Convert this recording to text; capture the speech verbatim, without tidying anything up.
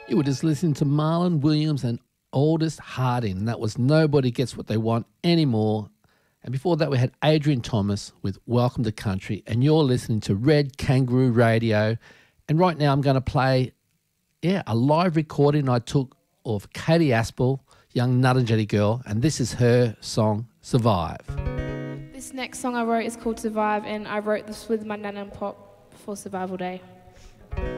You were just listening to Marlon Williams and Aldous Harding. That was Nobody Gets What They Want Anymore. And before that, we had Adrian Thomas with Welcome to Country. And you're listening to Red Kangaroo Radio. And right now I'm going to play, yeah, a live recording I took of Katie Aspel, young Nuttinjetty girl. And this is her song, Survive. This next song I wrote is called Survive, and I wrote this with my nan and pop for Survival Day.